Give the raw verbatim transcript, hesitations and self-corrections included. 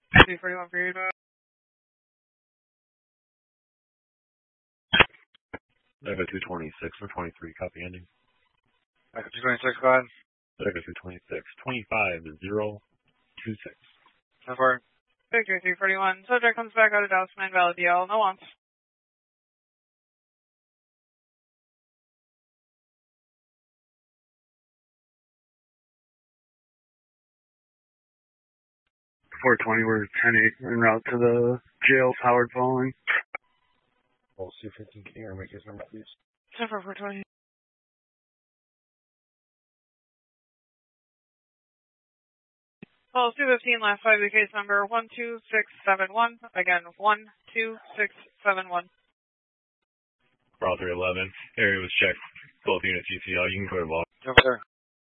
two forty-one for you. Echo two twenty-six or twenty-three, copy ending. Echo two twenty-six, go ahead. Echo two twenty-six, twenty-five zero two six. ten four. Victor three forty-one. Subject comes back out of Dallas, Command Valley D L. No wants. four twenty, we're ten eight en route to the jail, Howard following. Oh, C fifteen, can you make his number, please? ten four four twenty. Well, two fifteen, last five, the case number one two six seven one. Again, one two six seven one. Crawl three eleven. Area was checked. Both units U C L. You can go to Vol. Yes, sir.